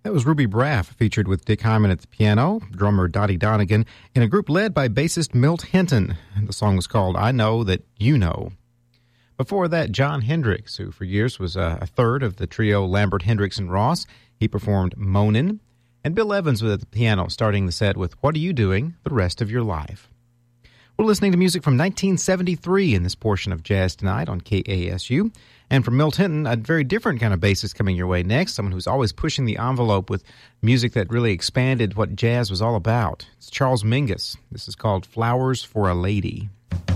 That was Ruby Braff, featured with Dick Hyman at the piano, drummer Dottie Donegan, in a group led by bassist Milt Hinton. The song was called I Know That You Know. Before that, John Hendricks, who for years was a third of the trio Lambert, Hendricks, and Ross. He performed Moanin'. And Bill Evans was at the piano, starting the set with What Are You Doing the Rest of Your Life? We're listening to music from 1973 in this portion of Jazz Tonight on KASU. And from Milt Hinton, a very different kind of bassist coming your way next, someone who's always pushing the envelope with music that really expanded what jazz was all about. It's Charles Mingus. This is called Flowers for a Lady.